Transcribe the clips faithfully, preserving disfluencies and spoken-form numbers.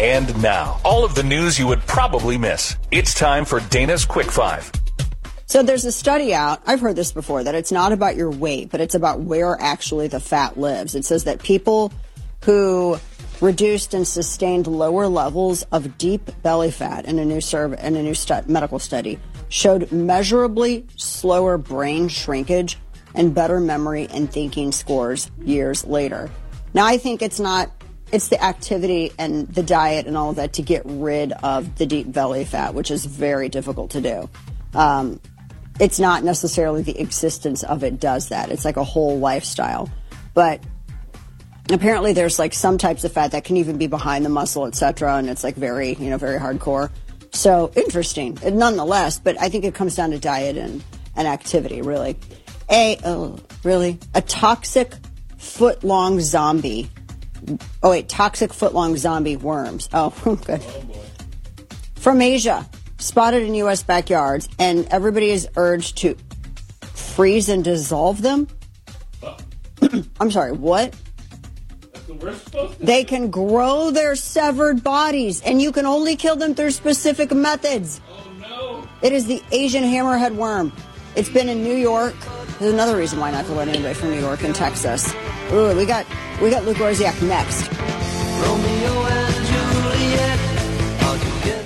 And now, all of the news you would probably miss. It's time for Dana's Quick Five. So there's a study out, I've heard this before, that it's not about your weight, but it's about where actually the fat lives. It says that people who reduced and sustained lower levels of deep belly fat in a new serve in a new stu- medical study showed measurably slower brain shrinkage and better memory and thinking scores years later. Now, I think it's not, it's the activity and the diet and all of that to get rid of the deep belly fat, which is very difficult to do. Um, it's not necessarily the existence of it does that. It's like a whole lifestyle. But apparently there's like some types of fat that can even be behind the muscle, et cetera, and it's like very, you know, very hardcore. So interesting, nonetheless, but I think it comes down to diet and, and activity, really. A, oh, really? A toxic foot-long zombie. Oh, wait, toxic foot-long zombie worms. Oh, good. Oh, boy. From Asia, spotted in U S backyards, and everybody is urged to freeze and dissolve them? Oh. I'm sorry, what? That's what we're supposed to They do. can grow their severed bodies, and you can only kill them through specific methods. Oh, no. It is the Asian hammerhead worm. It's been in New York. There's another reason why not to let anybody from New York and Texas. Ooh, we got we got Luke Rosiak next. Romeo and Juliet, how to get...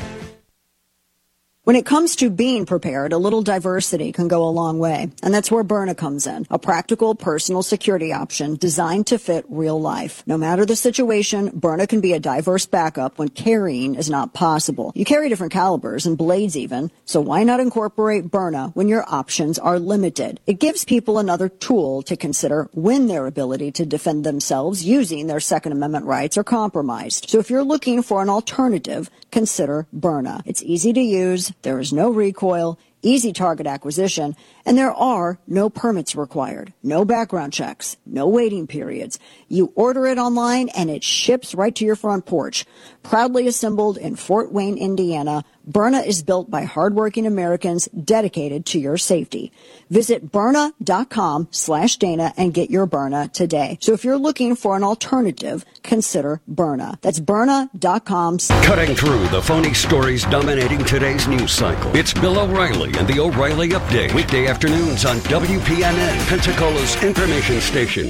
When it comes to being prepared, a little diversity can go a long way. And that's where Byrna comes in, a practical personal security option designed to fit real life. No matter the situation, Byrna can be a diverse backup when carrying is not possible. You carry different calibers and blades even, so why not incorporate Byrna when your options are limited? It gives people another tool to consider when their ability to defend themselves using their Second Amendment rights are compromised. So if you're looking for an alternative, consider Byrna. It's easy to use. There is no recoil, easy target acquisition, and there are no permits required, no background checks, no waiting periods. You order it online and it ships right to your front porch. Proudly assembled in Fort Wayne, Indiana, Byrna is built by hardworking Americans dedicated to your safety. Visit Byrna.com slash Dana and get your Byrna today. So if you're looking for an alternative, consider Byrna. That's Byrna.com. Cutting through the phony stories dominating today's news cycle. It's Bill O'Reilly and the O'Reilly Update. Weekday afternoons on W P N N, Pensacola's information station.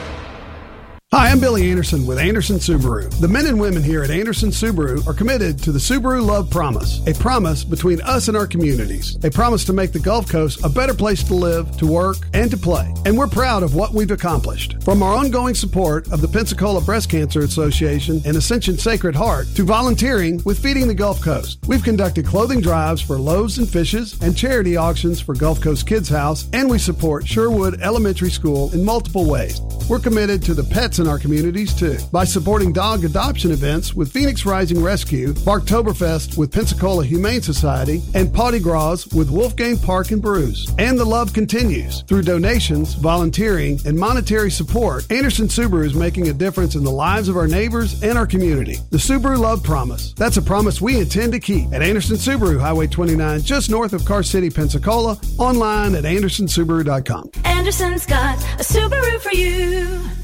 Hi, I'm Billy Anderson with Anderson Subaru. The men and women here at Anderson Subaru are committed to the Subaru Love Promise, a promise between us and our communities. A promise to make the Gulf Coast a better place to live, to work, and to play. And we're proud of what we've accomplished. From our ongoing support of the Pensacola Breast Cancer Association and Ascension Sacred Heart to volunteering with Feeding the Gulf Coast. We've conducted clothing drives for Loaves and Fishes and charity auctions for Gulf Coast Kids House, and we support Sherwood Elementary School in multiple ways. We're committed to the pets in our communities, too, by supporting dog adoption events with Phoenix Rising Rescue, Barktoberfest with Pensacola Humane Society, and Potty Gras with Wolfgang Park and Brews. And the love continues. Through donations, volunteering, and monetary support, Anderson Subaru is making a difference in the lives of our neighbors and our community. The Subaru Love Promise. That's a promise we intend to keep at Anderson Subaru, Highway twenty-nine, just north of Car City, Pensacola, online at anderson subaru dot com. Anderson's got a Subaru for you.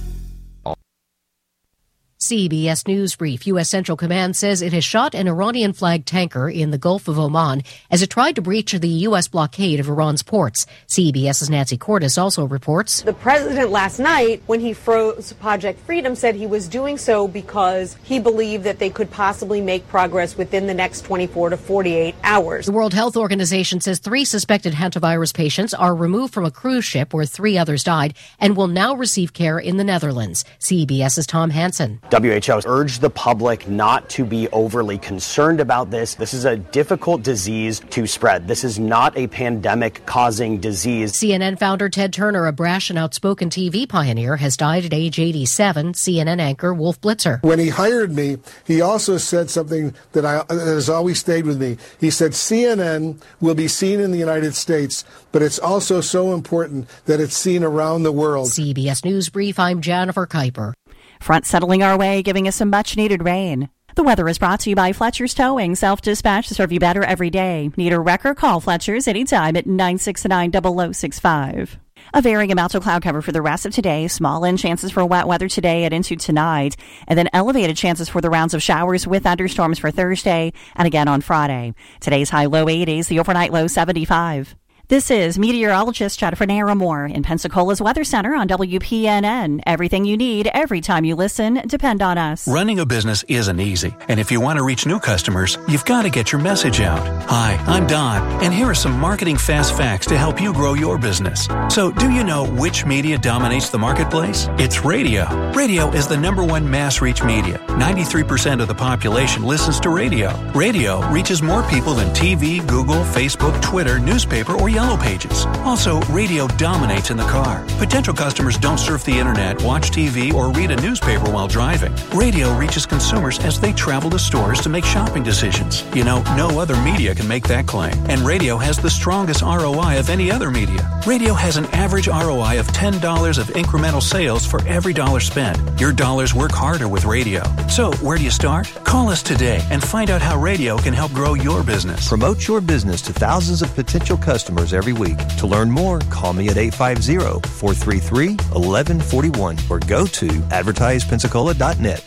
C B S News Brief. U S. Central Command says it has shot an Iranian-flagged tanker in the Gulf of Oman as it tried to breach the U S blockade of Iran's ports. CBS's Nancy Cordes also reports. The president last night, when he froze Project Freedom, said he was doing so because he believed that they could possibly make progress within the next twenty-four to forty-eight hours. The World Health Organization says three suspected hantavirus patients are removed from a cruise ship where three others died and will now receive care in the Netherlands. CBS's Tom Hansen. W H O urged the public not to be overly concerned about this. This is a difficult disease to spread. This is not a pandemic-causing disease. C N N founder Ted Turner, a brash and outspoken T V pioneer, has died at age eighty-seven. C N N anchor Wolf Blitzer. When he hired me, he also said something that, I, that has always stayed with me. He said, C N N will be seen in the United States, but it's also so important that it's seen around the world. C B S News Brief, I'm Jennifer Kuiper. Front settling our way, giving us some much-needed rain. The weather is brought to you by Fletcher's Towing, self-dispatch to serve you better every day. Need a wrecker? Call Fletcher's anytime at nine six nine, zero zero six five. A varying amount of cloud cover for the rest of today. Small in chances for wet weather today and into tonight. And then elevated chances for the rounds of showers with thunderstorms for Thursday and again on Friday. Today's high low eighties, the overnight low seventy-five. This is meteorologist Jennifer Naramore in Pensacola's Weather Center on W P N N. Everything you need every time you listen. Depend on us. Running a business isn't easy, and if you want to reach new customers, you've got to get your message out. Hi, I'm Don, and here are some marketing fast facts to help you grow your business. So, do you know which media dominates the marketplace? It's radio. Radio is the number one mass reach media. ninety-three percent of the population listens to radio. Radio reaches more people than T V, Google, Facebook, Twitter, newspaper, or Yellow Pages. Also, radio dominates in the car. Potential customers don't surf the internet, watch T V, or read a newspaper while driving. Radio reaches consumers as they travel to stores to make shopping decisions. You know, no other media can make that claim. And radio has the strongest R O I of any other media. Radio has an average R O I of ten dollars of incremental sales for every dollar spent. Your dollars work harder with radio. So, where do you start? Call us today and find out how radio can help grow your business. Promote your business to thousands of potential customers every week. To learn more, call me at eight five zero, four three three, one one four one or go to advertise pensacola dot net.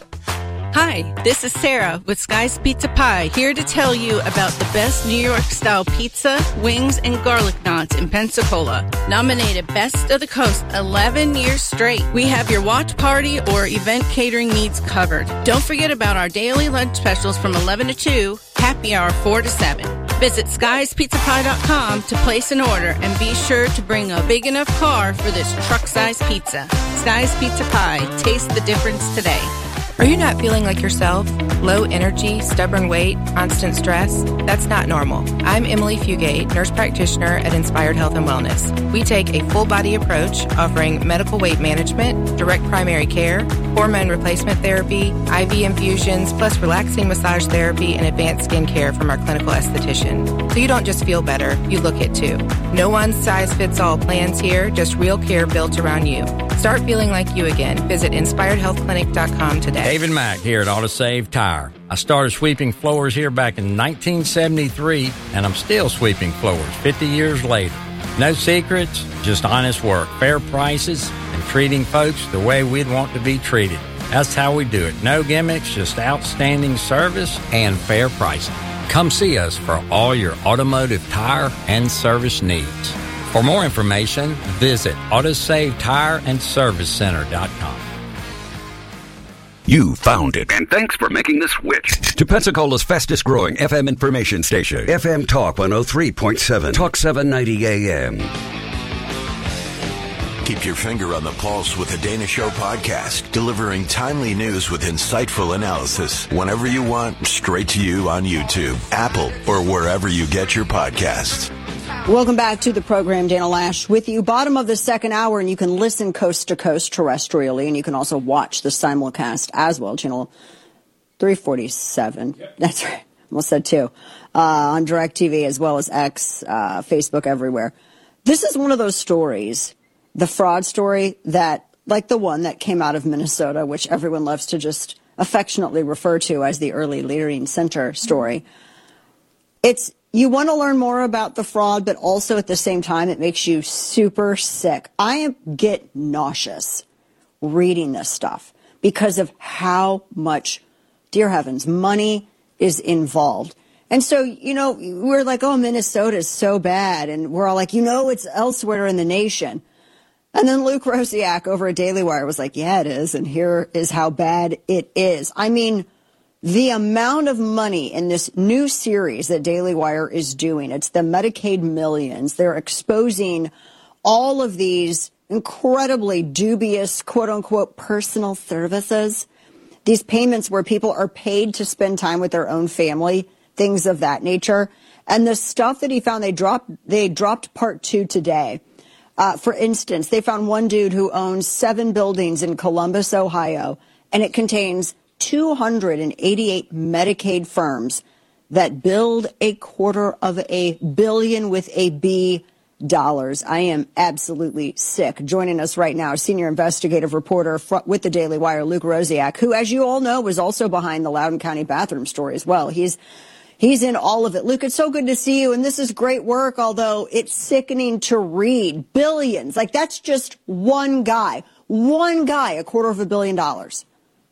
Hi, this is Sarah with Sky's Pizza Pie, here to tell you about the best New York-style pizza, wings, and garlic knots in Pensacola. Nominated Best of the Coast eleven years straight. We have your watch party or event catering needs covered. Don't forget about our daily lunch specials from eleven to two, happy hour four to seven. Visit skies pizza pie dot com to place an order and be sure to bring a big enough car for this truck-sized pizza. Sky's Pizza Pie. Taste the difference today. Are you not feeling like yourself? Low energy, stubborn weight, constant stress? That's not normal. I'm Emily Fugate, nurse practitioner at Inspired Health and Wellness. We take a full body approach offering medical weight management, direct primary care, hormone replacement therapy, I V infusions, plus relaxing massage therapy and advanced skin care from our clinical esthetician. So you don't just feel better, you look it too. No one size fits all plans here, just real care built around you. Start feeling like you again. Visit inspired health clinic dot com today. David Mack here at AutoSave Tire. I started sweeping floors here back in nineteen seventy-three, and I'm still sweeping floors fifty years later. No secrets, just honest work, fair prices, and treating folks the way we'd want to be treated. That's how we do it. No gimmicks, just outstanding service and fair pricing. Come see us for all your automotive tire and service needs. For more information, visit autosave tire and service center dot com. You found it, and thanks for making the switch to Pensacola's fastest growing F M information station, F M Talk one oh three point seven, Talk seven ninety A M. Keep your finger on the pulse with the Dana Show podcast, delivering timely news with insightful analysis whenever you want, straight to you on YouTube, Apple, or wherever you get your podcasts. Welcome back to the program. Dana Lash with you. Bottom of the second hour, and you can listen coast to coast terrestrially, and you can also watch the simulcast as well, channel three forty-seven. Yep. That's right. Almost said two. Uh, on DirecTV as well as X, uh, Facebook, everywhere. This is one of those stories, the fraud story that, like the one that came out of Minnesota, which everyone loves to just affectionately refer to as the early learning center story. It's, you want to learn more about the fraud, but also at the same time, it makes you super sick. I get nauseous reading this stuff because of how much, dear heavens, money is involved. And so, you know, we're like, oh, Minnesota is so bad. And we're all like, you know, it's elsewhere in the nation. And then Luke Rosiak over at Daily Wire was like, yeah, it is. And here is how bad it is. I mean, the amount of money in this new series that Daily Wire is doing, it's the Medicaid Millions. They're exposing all of these incredibly dubious, quote unquote, personal services. These payments where people are paid to spend time with their own family, things of that nature. And the stuff that he found, they dropped, they dropped part two today. Uh, for instance, they found one dude who owns seven buildings in Columbus, Ohio, and it contains two hundred eighty-eight Medicaid firms that build a quarter of a billion with a B dollars. I am absolutely sick. Joining us right now, senior investigative reporter with the Daily Wire, Luke Rosiak, who, as you all know, was also behind the Loudoun County bathroom story as well. He's He's in all of it. Luke, it's so good to see you, and this is great work, although it's sickening to read. Billions. Like, that's just one guy. One guy, a quarter of a billion dollars.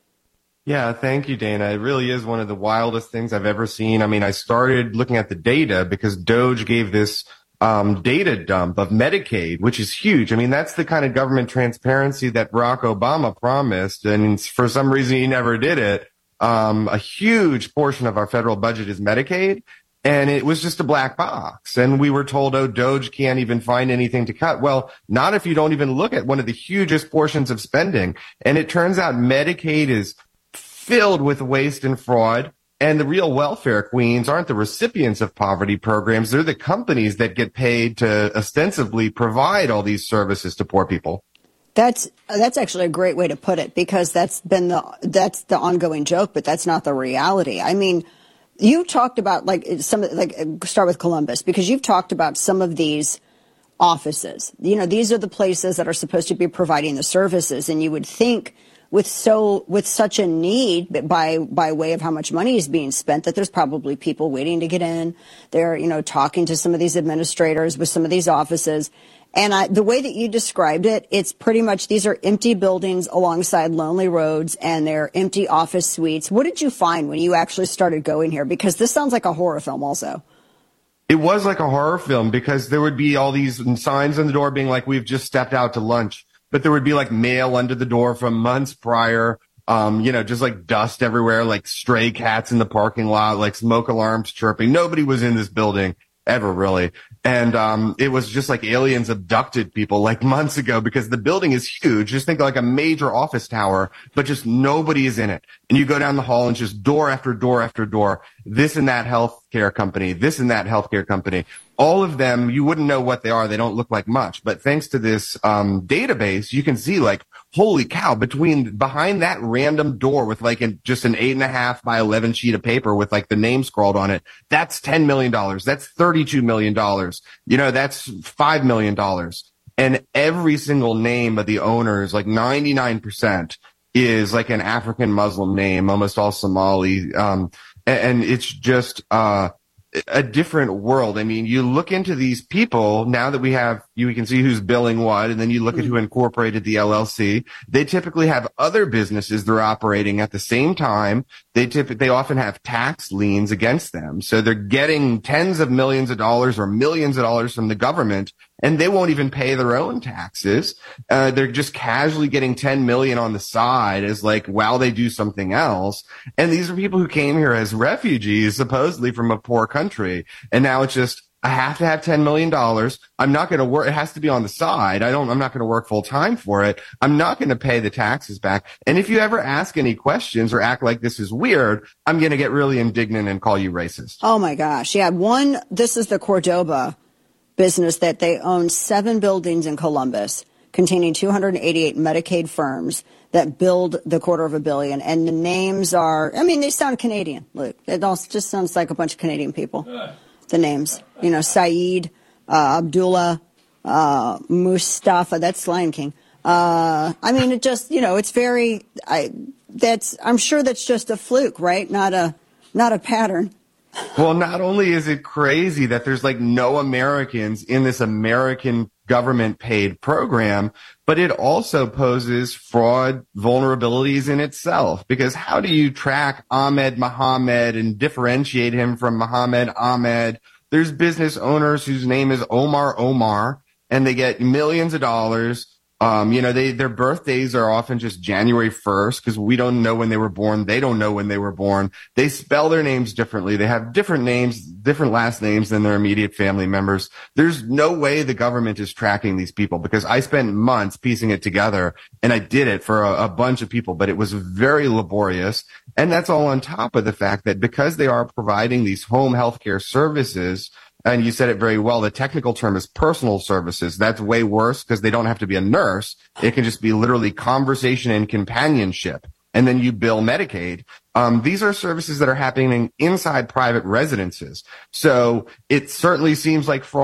Yeah, thank you, Dana. It really is one of the wildest things I've ever seen. I mean, I started looking at the data because Doge gave this um data dump of Medicaid, which is huge. I mean, that's the kind of government transparency that Barack Obama promised, and for some reason he never did it. Um, a huge portion of our federal budget is Medicaid, and it was just a black box. And we were told, oh, Doge can't even find anything to cut. Well, not if you don't even look at one of the hugest portions of spending. And it turns out Medicaid is filled with waste and fraud. And the real welfare queens aren't the recipients of poverty programs. They're the companies that get paid to ostensibly provide all these services to poor people. That's that's actually a great way to put it, because that's been the that's the ongoing joke, but that's not the reality. I mean, you talked about like some like start with Columbus, because you've talked about some of these offices. You know, these are the places that are supposed to be providing the services, and you would think with so with such a need by by way of how much money is being spent that there's probably people waiting to get in. They're, you know, talking to some of these administrators with some of these offices. And I, the way that you described it, it's pretty much these are empty buildings alongside lonely roads, and they're empty office suites. What did you find when you actually started going here? Because this sounds like a horror film also. It was like a horror film, because there would be all these signs on the door being like, we've just stepped out to lunch. But there would be like mail under the door from months prior. Um, you know, just like dust everywhere, like stray cats in the parking lot, like smoke alarms chirping. Nobody was in this building ever, really. And um it was just like aliens abducted people like months ago, because the building is huge. Just think like a major office tower, but just nobody is in it. And you go down the hall and just door after door after door, this and that healthcare company, this and that healthcare company. All of them, you wouldn't know what they are. They don't look like much. But thanks to this um database, you can see like, holy cow, between behind that random door with like an, just an eight and a half by eleven sheet of paper with like the name scrawled on it, that's ten million dollars. That's thirty-two million dollars. You know, that's five million dollars. And every single name of the owners, like ninety-nine percent is like an African Muslim name, almost all Somali. Um, and, and it's just, uh, a different world. I mean, you look into these people now that we have, you can see who's billing what, and then you look at who incorporated the L L C. They typically have other businesses they're operating at the same time. They typically, they often have tax liens against them. So they're getting tens of millions of dollars or millions of dollars from the government, and they won't even pay their own taxes. Uh, they're just casually getting ten million on the side as like, while they do something else. And these are people who came here as refugees, supposedly from a poor country. And now it's just, I have to have ten million dollars. I'm not going to work. It has to be on the side. I don't, I'm not going to work full time for it. I'm not going to pay the taxes back. And if you ever ask any questions or act like this is weird, I'm going to get really indignant and call you racist. Oh my gosh. Yeah. One, this is the Cordoba business that they own seven buildings in Columbus containing two hundred eighty-eight Medicaid firms that build the quarter of a billion. And the names are, I mean, they sound Canadian. Look, it all just sounds like a bunch of Canadian people. The names, you know, Saeed, uh, Abdullah, uh, Mustafa, that's Lion King. Uh, I mean, it just, you know, it's very, I, that's, I'm sure that's just a fluke, right? Not a, not a pattern. Well, not only is it crazy that there's like no Americans in this American government paid program, but it also poses fraud vulnerabilities in itself. Because how do you track Ahmed Mohammed and differentiate him from Mohammed Ahmed? There's business owners whose name is Omar Omar, and they get millions of dollars. Um, you know, they, their birthdays are often just January first, because we don't know when they were born. They don't know when they were born. They spell their names differently. They have different names, different last names than their immediate family members. There's no way the government is tracking these people, because I spent months piecing it together, and I did it for a, a bunch of people, but it was very laborious. And that's all on top of the fact that because they are providing these home healthcare services, and you said it very well, the technical term is personal services. That's way worse, because they don't have to be a nurse. It can just be literally conversation and companionship. And then you bill Medicaid. Um, these are services that are happening inside private residences. So it certainly seems like fraud.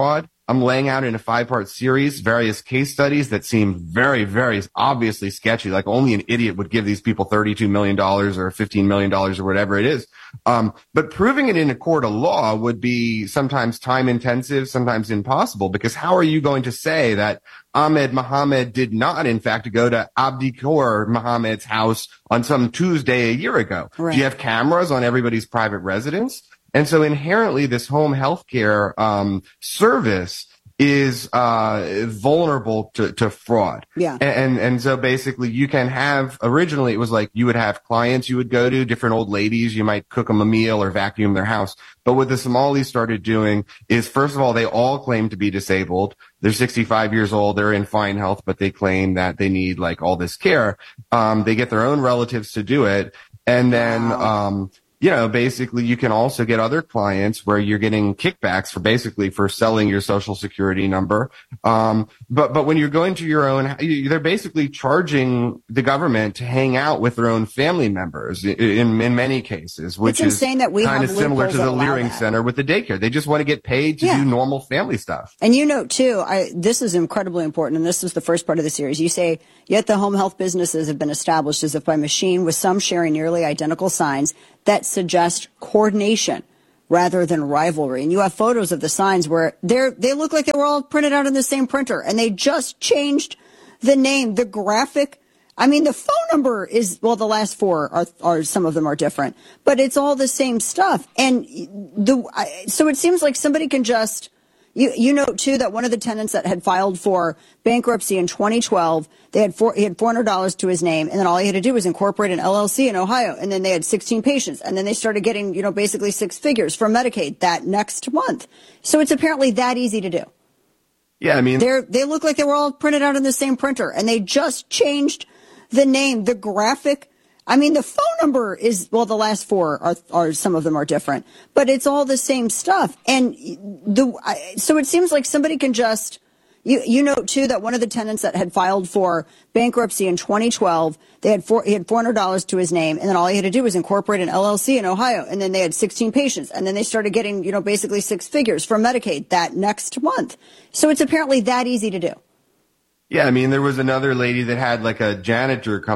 I'm laying out in a five-part series various case studies that seem very, very obviously sketchy. Like only an idiot would give these people thirty-two million dollars or fifteen million dollars or whatever it is. Um, but proving it in a court of law would be sometimes time-intensive, sometimes impossible, because how are you going to say that Ahmed Mohammed did not, in fact, go to Abdikor Mohammed's house on some Tuesday a year ago? Right. Do you have cameras on everybody's private residence? And so inherently, this home healthcare um, service is uh vulnerable to, to fraud. Yeah. And and so basically you can have, originally it was like you would have clients you would go to, different old ladies, you might cook them a meal or vacuum their house. But what the Somalis started doing is, first of all, they all claim to be disabled. They're sixty-five years old, they're in fine health, but they claim that they need like all this care. Um they get their own relatives to do it. And then Wow. um you know, basically you can also get other clients where you're getting kickbacks for basically for selling your social security number. Um, but, but when you're going to your own, they're basically charging the government to hang out with their own family members in, in many cases, which It's is insane that we kind have of similar to loopholes that the allow Leering that. Center with the daycare. They just want to get paid to Yeah. do normal family stuff. And you note, too, I, this is incredibly important, and this is the first part of the series. You say, yet the home health businesses have been established as if by machine, with some sharing nearly identical signs that suggest coordination rather than rivalry. And you have photos of the signs where they're, they look like they were all printed out in the same printer, and they just changed the name, the graphic. I mean, the phone number is, well, the last four are, are some of them are different, but it's all the same stuff. And the, I, so it seems like somebody can just, You, you note, too, that one of the tenants that had filed for bankruptcy in twenty twelve, they had four, he had four hundred dollars to his name, and then all he had to do was incorporate an L L C in Ohio, and then they had sixteen patients, and then they started getting, you know, basically six figures from Medicaid that next month. So it's apparently that easy to do. Yeah, I mean, They're, they look like they were all printed out in the same printer, and they just changed the name, the graphic. I mean, the phone number is, well, the last four are, are some of them are different, but it's all the same stuff. And the, I, so it seems like somebody can just, you, you note, too, that one of the tenants that had filed for bankruptcy in twenty twelve, they had four, he had four hundred dollars to his name, and then all he had to do was incorporate an L L C in Ohio, and then they had sixteen patients, and then they started getting, you know, basically six figures from Medicaid that next month. So it's apparently that easy to do. yeah, I mean, there was another lady that had like a janitor company